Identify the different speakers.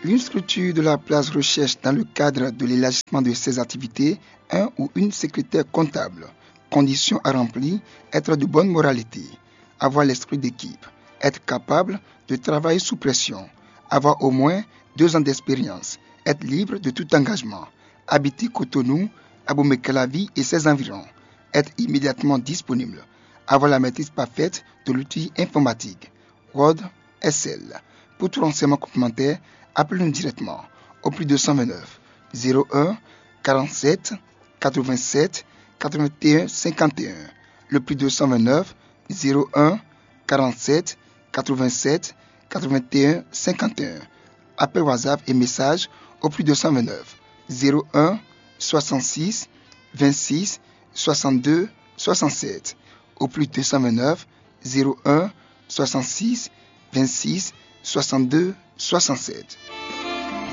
Speaker 1: Une structure de la place recherche dans le cadre de l'élargissement de ses activités un ou une secrétaire comptable. Conditions à remplir, être de bonne moralité, avoir l'esprit d'équipe, être capable de travailler sous pression, avoir au moins 2 ans d'expérience, être libre de tout engagement, habiter Cotonou, Abomey-Calavi et ses environs, être immédiatement disponible, avoir la maîtrise parfaite de l'outil informatique, Word, Excel. Pour tout renseignement complémentaire, appelez-nous directement au plus 229 01 47 87 81 51. Le plus 229 01 47 87 81 51. Appel WhatsApp et message au plus 229 01 66 26 62 67. Au plus 229 01 66 26 62 67.